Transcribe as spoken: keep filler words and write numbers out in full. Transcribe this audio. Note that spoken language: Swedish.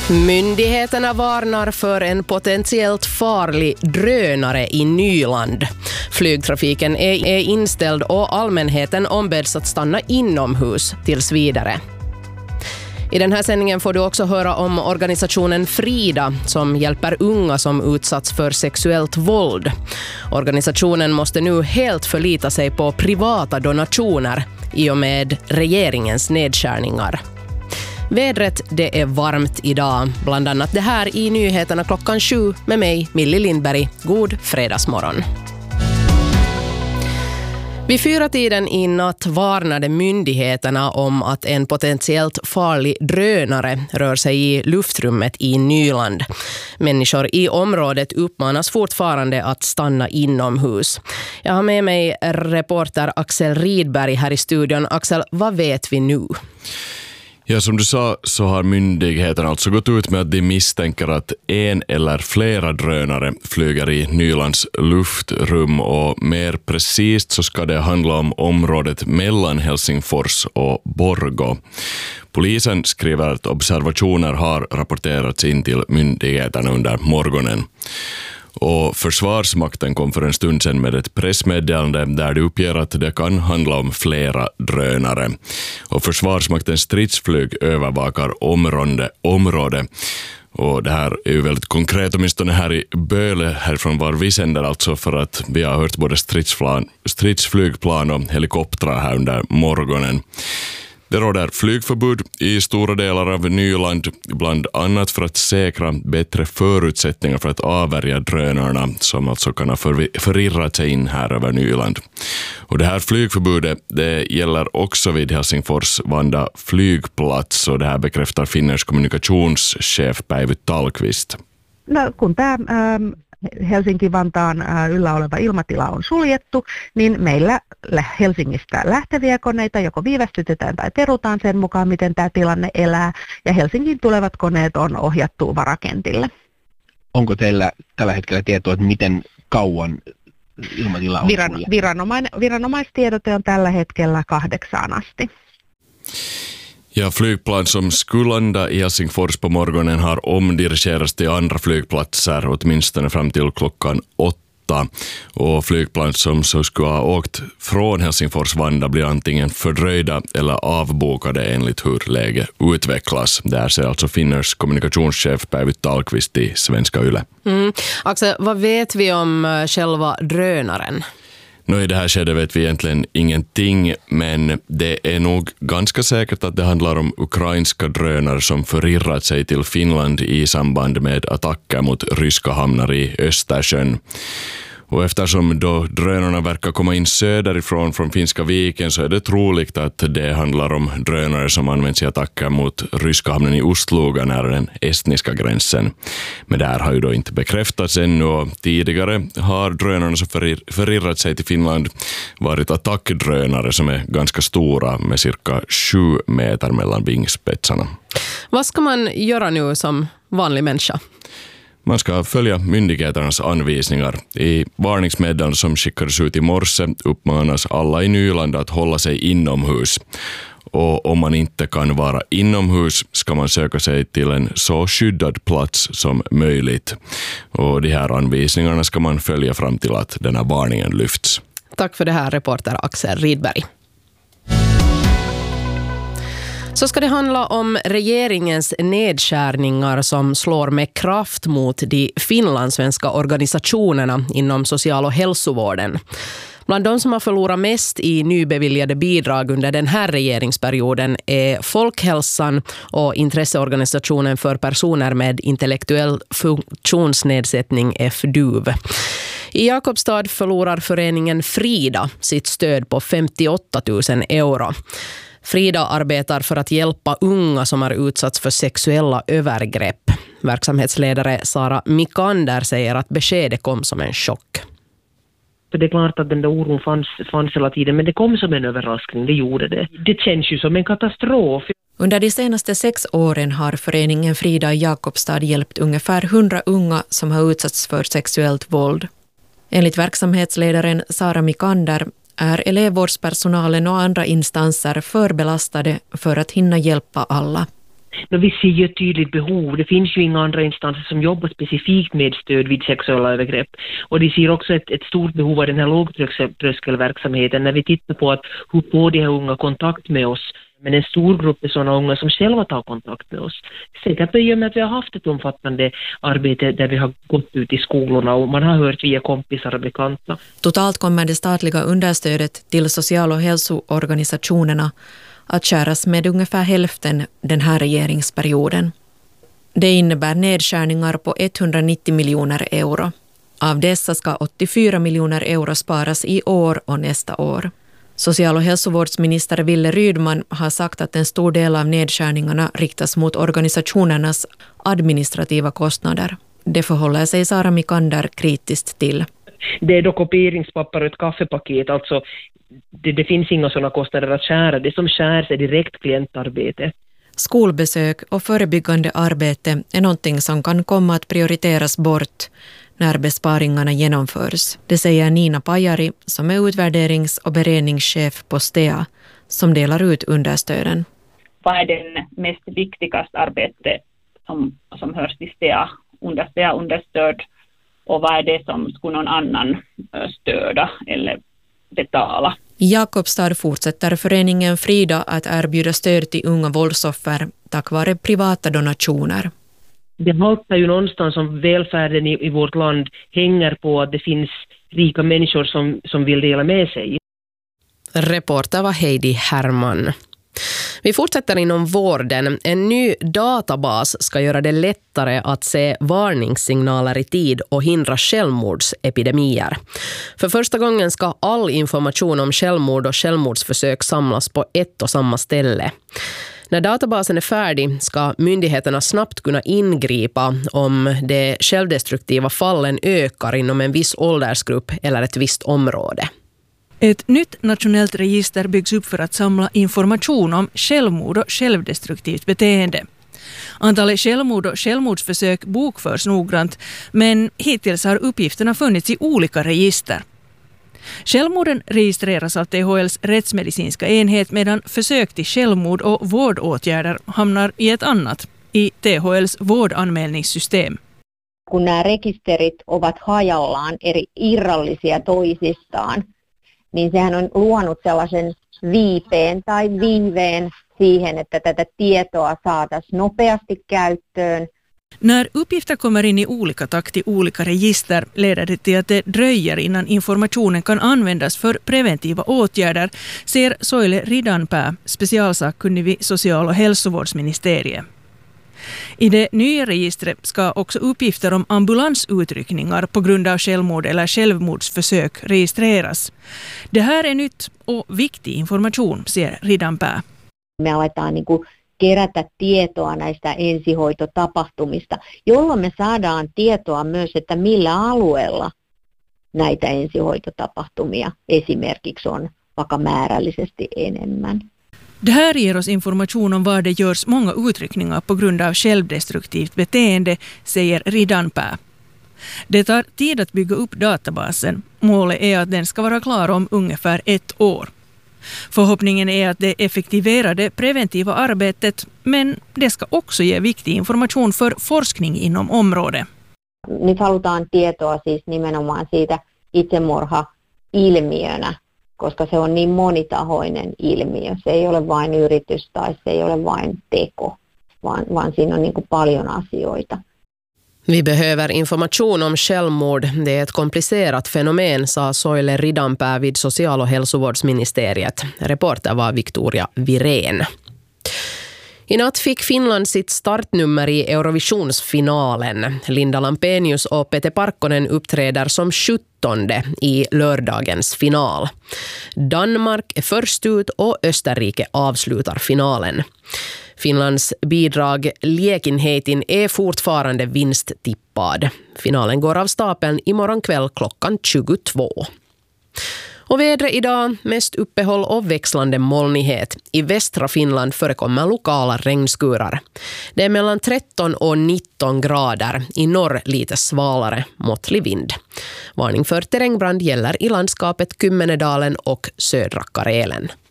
Myndigheterna varnar för en potentiellt farlig drönare i Nyland. Flygtrafiken är, är inställd och allmänheten ombeds att stanna inomhus tills vidare. I den här sändningen får du också höra om organisationen Frida som hjälper unga som utsatts för sexuellt våld. Organisationen måste nu helt förlita sig på privata donationer i och med regeringens nedskärningar. Vädret, det är varmt idag, bland annat det här i nyheterna klockan sju med mig, Millie Lindberg. God fredagsmorgon. Vid fyra tiden i natt varnade myndigheterna om att en potentiellt farlig drönare rör sig i luftrummet i Nyland. Människor i området uppmanas fortfarande att stanna inomhus. Jag har med mig reporter Axel Ridberg här i studion. Axel, vad vet vi nu? Ja, som du sa så har myndigheten alltså gått ut med att de misstänker att en eller flera drönare flyger i Nylands luftrum, och mer precis så ska det handla om området mellan Helsingfors och Borgå. Polisen skriver att observationer har rapporterats in till myndigheterna under morgonen. Och Försvarsmakten kom för en stund sedan med ett pressmeddelande där det uppger att det kan handla om flera drönare. Och Försvarsmaktens stridsflyg övervakar område, område. Och det här är ju väldigt konkret, åtminstone här i Böle, härifrån var vi sänder alltså, för att vi har hört både stridsflygplan, stridsflygplan och helikoptrar här under morgonen. Det råder flygförbud i stora delar av Nyland, bland annat för att säkra bättre förutsättningar för att avvärja drönarna som alltså kan ha förirrat sig in här över Nyland. Och det här flygförbudet, det gäller också vid Helsingfors Vanda flygplats, och det här bekräftar Finners kommunikationschef Päivy Tallqvist. No, kun tämä ähm, Helsinki-Vantaan äh, yllä oleva ilmatila on suljettu, niin meillä Helsingistä lähteviä koneita joko viivästytetään tai perutaan sen mukaan, miten tämä tilanne elää, ja Helsingin tulevat koneet on ohjattu varakentille. Onko teillä tällä hetkellä tietoa, että miten kauan ilmatila on Viran, suljettu? Viranoma- viranomaistiedote on tällä hetkellä kahdeksaan asti. Ja, flygplan som skulle landa i Helsingfors på morgonen har omdirigerats till andra flygplatser åtminstone fram till klockan åtta. Och flygplan som så skulle ha åkt från Helsingfors Vanda blir antingen fördröjda eller avbokade enligt hur läget utvecklas. Där ser alltså Finners kommunikationschef Päivy Tallqvist i Svenska Yle. Mm. Axel, vad vet vi om själva drönaren? Nu i det här skedet vet vi egentligen ingenting, men det är nog ganska säkert att det handlar om ukrainska drönare som förirrat sig till Finland i samband med attacker mot ryska hamnar i Östersjön. Och eftersom då drönarna verkar komma in söderifrån från Finska viken, så är det troligt att det handlar om drönare som används i attacker mot ryska hamnen i Ust-Luga nära den estniska gränsen. Men det här har ju då inte bekräftats ännu, och tidigare har drönarna som förir, förirrat sig till Finland varit attackdrönare som är ganska stora med cirka sju meter mellan vingspetsarna. Vad ska man göra nu som vanlig människa? Man ska följa myndigheternas anvisningar. I varningsmeddelanden som skickades ut i morse uppmanas alla i Nyland att hålla sig inomhus. Och om man inte kan vara inomhus ska man söka sig till en så skyddad plats som möjligt. Och de här anvisningarna ska man följa fram till att den här varningen lyfts. Tack för det här, reporter Axel Ridberg. Så ska det handla om regeringens nedskärningar som slår med kraft mot de finlandssvenska organisationerna inom social- och hälsovården. Bland de som har förlorat mest i nybeviljade bidrag under den här regeringsperioden är Folkhälsan och intresseorganisationen för personer med intellektuell funktionsnedsättning F D U V. I Jakobstad förlorar föreningen Frida sitt stöd på femtioåtta tusen euro. Frida arbetar för att hjälpa unga som har utsatts för sexuella övergrepp. Verksamhetsledare Sara Mikander säger att beskedet kom som en chock. För det är klart att den där oron fanns, fanns hela tiden, men det kom som en överraskning, det gjorde det. Det känns ju som en katastrof. Under de senaste sex åren har föreningen Frida i Jakobstad hjälpt ungefär hundra unga som har utsatts för sexuellt våld. Enligt verksamhetsledaren Sara Mikander är elevvårdspersonalen och andra instanser förbelastade för att hinna hjälpa alla. No, vi ser ju ett tydligt behov. Det finns ju inga andra instanser som jobbar specifikt med stöd vid sexuella övergrepp. Och de ser också ett, ett stort behov av den här lågtröskelverksamheten. När vi tittar på att hur får de här unga kontakt med oss. Men en stor grupp är sådana unga som själva tar kontakt med oss. Säkert i och med att vi har haft ett omfattande arbete där vi har gått ut i skolorna och man har hört via kompisar och bekanta. Totalt kommer det statliga understödet till social- och hälsoorganisationerna att skäras med ungefär hälften den här regeringsperioden. Det innebär nedskärningar på etthundranittio miljoner euro. Av dessa ska åttiofyra miljoner euro sparas i år och nästa år. Social- och hälsovårdsminister Wille Rydman har sagt att en stor del av nedskärningarna riktas mot organisationernas administrativa kostnader. Det förhåller sig Sara Mikander kritiskt till. Det är då kopieringspapper och ett kaffepaket, alltså det, det finns inga sådana kostnader att skära. Det som skärs är direkt klientarbete. Skolbesök och förebyggande arbete är någonting som kan komma att prioriteras bort när besparingarna genomförs. Det säger Nina Pajari som är utvärderings- och beredningschef på STEA som delar ut understöden. Vad är den mest viktigaste arbetet som, som hörs till STEA under STEA-understöd och vad är det som skulle någon annan stöda eller betala? I Jakobstad fortsätter föreningen Frida att erbjuda stöd till unga våldsoffer tack vare privata donationer. Det haltar ju någonstans som välfärden i, i vårt land hänger på att det finns rika människor som, som vill dela med sig. Reporter var Heidi Herman. Vi fortsätter inom vården. En ny databas ska göra det lättare att se varningssignaler i tid och hindra självmordsepidemier. För första gången ska all information om självmord och självmordsförsök samlas på ett och samma ställe. När databasen är färdig ska myndigheterna snabbt kunna ingripa om de självdestruktiva fallen ökar inom en viss åldersgrupp eller ett visst område. Ett nytt nationellt register byggs upp för att samla information om självmord och självdestruktivt beteende. Antalet självmord och självmordsförsök bokförs noggrant, men hittills har uppgifterna funnits i olika register. Självmorden registreras av T H L:s rättsmedicinska enhet medan försök till självmord och vårdåtgärder hamnar i ett annat, i T H L:s vårdanmälningssystem. Kun nämä rekisterit ovat hajallaan eri irrallisia toisistaan, niin sehän on luonut sellaisen viipeen tai viiveen siihen, että tätä tietoa saataisiin nopeasti käyttöön. När uppgifter kommer in i olika takt i olika register leder det till att det dröjer innan informationen kan användas för preventiva åtgärder, ser Soile Ridanpää, specialsakkunnig vid social- och hälsovårdsministeriet. I det nya registret ska också uppgifter om ambulansutryckningar på grund av självmord eller självmordsförsök registreras. Det här är nytt och viktig information, säger Ridanpää. Me aletaan niin kuin kerätä tietoa näistä ensihoitotapahtumista, jolloin me saadaan tietoa myös, että millä alueella näitä ensihoitotapahtumia esimerkiksi on vaikka määrällisesti enemmän. Det här ger oss information om var det görs många utryckningar på grund av självdestruktivt beteende, säger Ridanpää. Det tar tid att bygga upp databasen. Målet är att den ska vara klar om ungefär ett år. Förhoppningen är att det effektiverar det preventiva arbetet, men det ska också ge viktig information för forskning inom området. Nyt halutaan tietoa siis nimenomaan siitä itsemurha-ilmiönä, koska se on niin monitahoinen ilmiö. Se ei ole vain yritys tai se ei ole vain teko, vaan, vaan siinä on niin kuin paljon asioita. Vi behöver information om självmord. Det är ett komplicerat fenomen, sa Soile Ridanpää vid social- och hälsovårdsministeriet. Reporter var Victoria Virén. I natt fick Finland sitt startnummer i Eurovisionsfinalen. Linda Lampenius och Pete Parkkonen uppträder som sjuttonde i lördagens final. Danmark är först ut och Österrike avslutar finalen. Finlands bidrag Liekinheitin är fortfarande vinsttippad. Finalen går av stapeln imorgon kväll klockan tjugotvå. Och vädret idag, mest uppehåll och växlande molnighet. I västra Finland förekommer lokala regnskurar. Det är mellan tretton och nitton grader. I norr lite svalare, måttlig vind. Varning för terrängbrand gäller i landskapet Kymmenedalen och södra Karelen.